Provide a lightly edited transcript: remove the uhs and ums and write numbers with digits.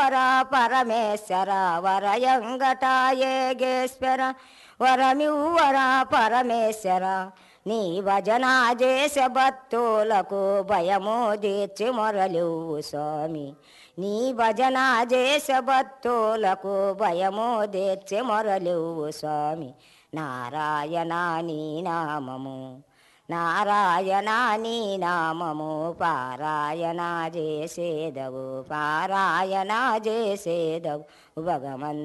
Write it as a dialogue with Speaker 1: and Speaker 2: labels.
Speaker 1: వర పరమేశ్వర వరయంగటాయేగేశ్వర వరమివ్వర పరమేశ్వర నీ భజన చేసే భక్తులకు భయము తీర్చి మొరలివ్వు స్వామి నీ భజన చేసే భక్తులకు భయము తీర్చి మొరలివ్వు స్వామి నారాయణ నీ నామము నారాయణ నీ నామము పారాయణ చేసేదవు పారాయణ చేసేదవు భగవంత